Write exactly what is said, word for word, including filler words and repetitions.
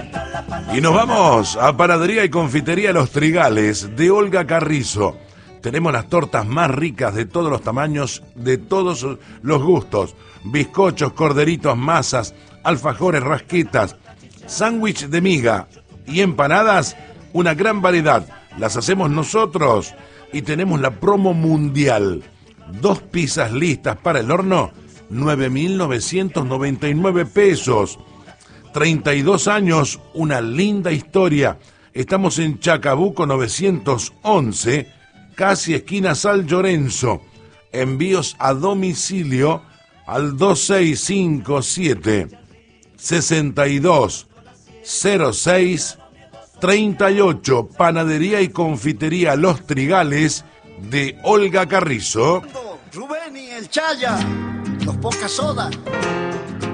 Y nos vamos a Panadería y Confitería Los Trigales de Olga Carrizo. Tenemos las tortas más ricas de todos los tamaños, de todos los gustos. Bizcochos, corderitos, masas, alfajores, rasquetas, sándwich de miga y empanadas, una gran variedad. Las hacemos nosotros y tenemos la promo mundial. Dos pizzas listas para el horno, nueve mil novecientos noventa y nueve pesos. treinta y dos años, una linda historia. Estamos en Chacabuco novecientos once, casi esquina San Lorenzo. Envíos a domicilio al dos seis cinco siete, seis dos cero seis, tres ocho. Panadería y Confitería Los Trigales de Olga Carrizo. Rubén y el Chaya, los Poca Soda.